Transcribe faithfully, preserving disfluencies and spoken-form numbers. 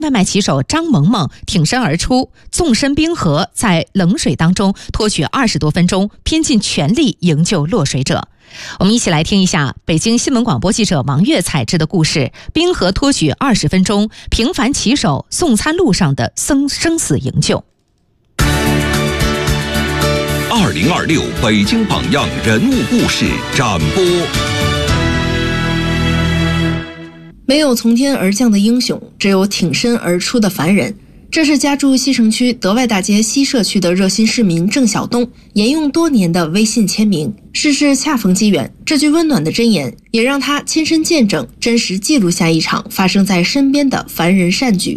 外卖骑手张萌萌挺身而出，纵身冰河，在冷水当中托举二十多分钟，拼尽全力营救落水者。我们一起来听一下北京新闻广播记者王悦采制的故事：冰河托举二十分钟，平凡骑手送餐路上的生生死营救。 二零二六北京榜样人物故事展播。 没有从天而降的英雄，只有挺身而出的凡人。这是家住西城区德外大街西社区的热心市民郑晓东沿用多年的微信签名。世事恰逢机缘，这句温暖的箴言也让他亲身见证，真实记录下一场发生在身边的凡人善举。